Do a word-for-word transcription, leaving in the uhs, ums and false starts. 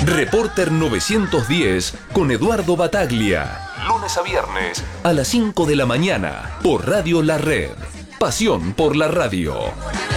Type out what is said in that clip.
Reporter novecientos diez con Eduardo Bataglia. Lunes a viernes a las cinco de la mañana por Radio La Red. Pasión por la radio.